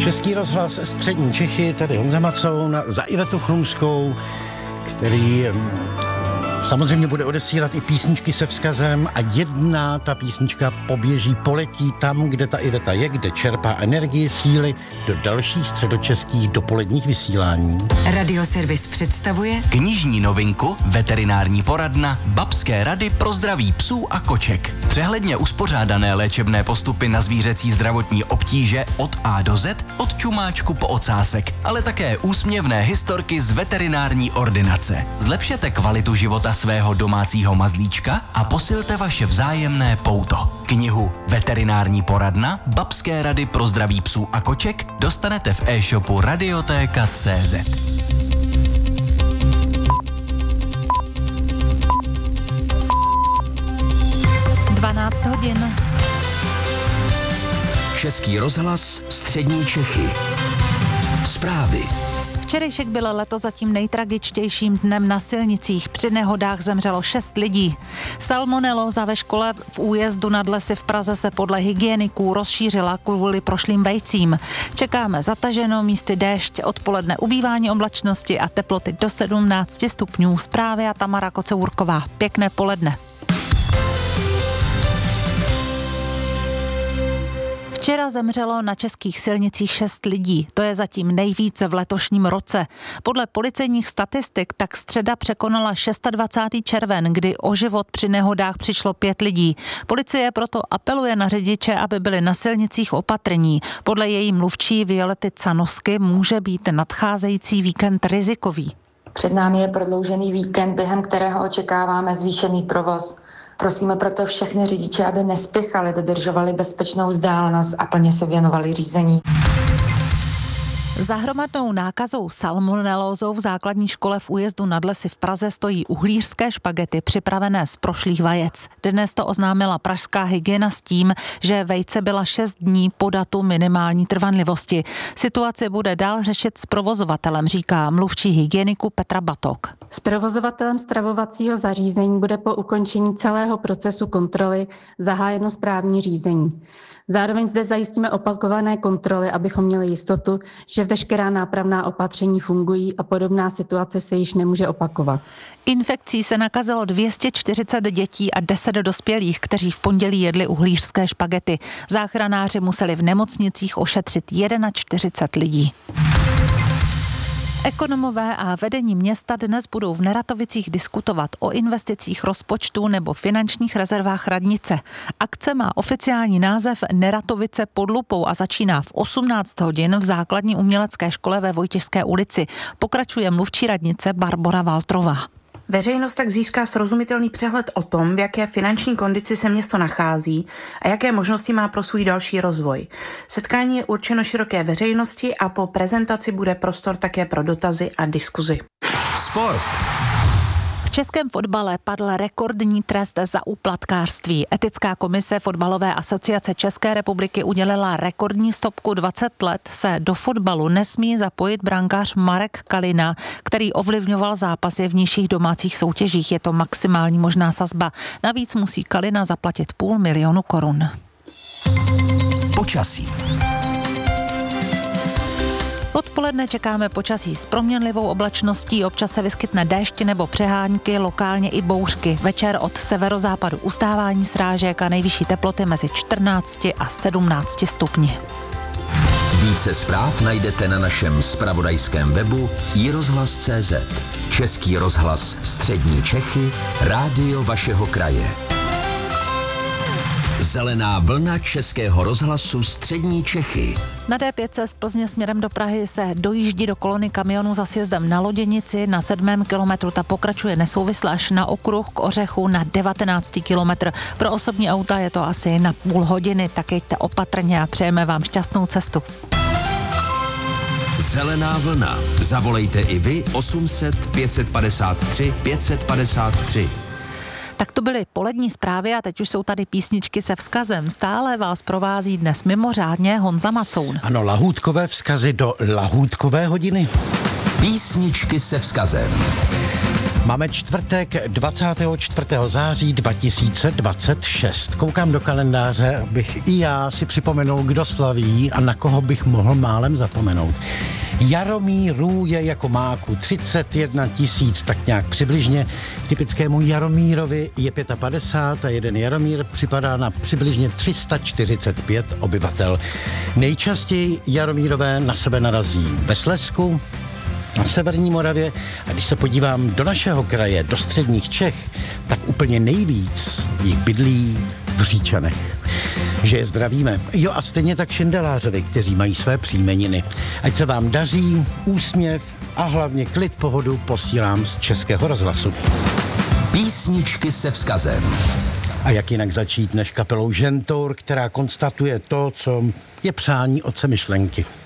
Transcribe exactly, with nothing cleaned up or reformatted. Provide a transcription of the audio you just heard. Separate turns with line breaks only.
Český rozhlas Střední Čechy, tady Honza Macoun za Ivetu Chlumskou, který samozřejmě bude odesílat i písničky se vzkazem a jedna ta písnička poběží, poletí tam, kde ta Iveta je, kde čerpá energii, síly do dalších středočeských dopoledních vysílání.
Radioservis představuje
knižní novinku, veterinární poradna, babské rady pro zdraví psů a koček. Přehledně uspořádané léčebné postupy na zvířecí zdravotní obtíže od A do Z, od čumáčku po ocásek, ale také úsměvné historky z veterinární ordinace. Zlepšete kvalitu života svého domácího mazlíčka a posilte vaše vzájemné pouto. Knihu Veterinární poradna, babské rady pro zdraví psů a koček dostanete v e-shopu radioteka tečka cé zet.
dvanáct hodin.
Český rozhlas Střední Čechy. Zprávy.
Včerejšek byl letos zatím nejtragičtějším dnem na silnicích. Při nehodách zemřelo šest lidí. Salmonelóza ve škole v Újezdu nad Lesy v Praze se podle hygieniků rozšířila kvůli prošlým vejcím. Čekáme zataženo, místy déšť, odpoledne ubývání oblačnosti a teploty do sedmnáct stupňů. Zprávy a Tamara Kocourková. Pěkné poledne. Včera zemřelo na českých silnicích šest lidí. To je zatím nejvíce v letošním roce. Podle policejních statistik tak středa překonala dvacátého šestého červen, kdy o život při nehodách přišlo pět lidí. Policie proto apeluje na řidiče, aby byli na silnicích opatrní. Podle její mluvčí Violety Canosky může být nadcházející víkend rizikový.
Před námi je prodloužený víkend, během kterého očekáváme zvýšený provoz. Prosíme proto všechny řidiče, aby nespěchali, dodržovali bezpečnou vzdálenost a plně se věnovali řízení.
Za hromadnou nákazou salmonelózou v základní škole v Újezdu nad Lesy v Praze stojí uhlířské špagety připravené z prošlých vajec. Dnes to oznámila pražská hygiena s tím, že vejce byla šest dní po datu minimální trvanlivosti. Situaci bude dál řešit s provozovatelem, říká mluvčí hygieniku Petra Batok.
S provozovatelem stravovacího zařízení bude po ukončení celého procesu kontroly zahájeno správní řízení. Zároveň zde zajistíme opakované kontroly, abychom měli jistotu, že veškerá nápravná opatření fungují a podobná situace se již nemůže opakovat.
Infekcí se nakazilo dvě stě čtyřicet dětí a deset dospělých, kteří v pondělí jedli uhlířské špagety. Záchranáři museli v nemocnicích ošetřit čtyřicet jedna lidí. Ekonomové a vedení města dnes budou v Neratovicích diskutovat o investicích rozpočtu nebo finančních rezervách radnice. Akce má oficiální název Neratovice pod lupou a začíná v osmnáct hodin v základní umělecké škole ve Vojtěžské ulici. Pokračuje mluvčí radnice Barbora Waltrová.
Veřejnost tak získá srozumitelný přehled o tom, v jaké finanční kondici se město nachází a jaké možnosti má pro svůj další rozvoj. Setkání je určeno široké veřejnosti a po prezentaci bude prostor také pro dotazy a diskuzi.
Sport.
V českém fotbale padl rekordní trest za úplatkářství. Etická komise Fotbalové asociace České republiky udělila rekordní stopku. dvacet let se do fotbalu nesmí zapojit brankář Marek Kalina, který ovlivňoval zápasy v nižších domácích soutěžích. Je to maximální možná sazba. Navíc musí Kalina zaplatit půl milionu korun.
Počasí.
Odpoledne čekáme počasí s proměnlivou oblačností, občas se vyskytne déšť nebo přehánky, lokálně i bouřky. Večer od severozápadu ustávání srážek a nejvyšší teploty mezi čtrnácti a sedmnácti stupni.
Více zpráv najdete na našem zpravodajském webu i rozhlas tečka cé zet. Český rozhlas Střední Čechy, rádio vašeho kraje. Zelená vlna Českého rozhlasu Střední Čechy.
Na dé pět z Plzně směrem do Prahy se dojíždí do kolony kamionů za sjezdem na Loděnici. Na sedmém kilometru ta pokračuje nesouvisle až na okruh k Ořechu na devatenáctý kilometr. Pro osobní auta je to asi na půl hodiny, tak jeďte opatrně a přejeme vám šťastnou cestu.
Zelená vlna. Zavolejte i vy osm set pět padesát tři pět padesát tři.
Tak to byly polední zprávy a teď už jsou tady písničky se vzkazem. Stále vás provází dnes mimořádně Honza Macoun.
Ano, lahůdkové vzkazy do lahůdkové hodiny.
Písničky se vzkazem.
Máme čtvrtek dvacátého čtvrtého září dva tisíce dvacet šest. Koukám do kalendáře, abych i já si připomenul, kdo slaví a na koho bych mohl málem zapomenout. Jaromírů je jako máku třicet jedna tisíc, tak nějak přibližně. Typickému Jaromírovi je padesát pět a jeden Jaromír připadá na přibližně tři sta čtyřicet pět obyvatel. Nejčastěji Jaromírové na sebe narazí ve Slezsku, na severní Moravě, a když se podívám do našeho kraje, do středních Čech, tak úplně nejvíc jich bydlí v Říčanech. Že je zdravíme. Jo, a stejně tak Šindelářovi, kteří mají své příjmeniny. Ať se vám daří, úsměv a hlavně klid, pohodu posílám z Českého rozhlasu.
Písničky se vzkazem.
A jak jinak začít než kapelou Žentour, která konstatuje to, co je přání otce myšlenky.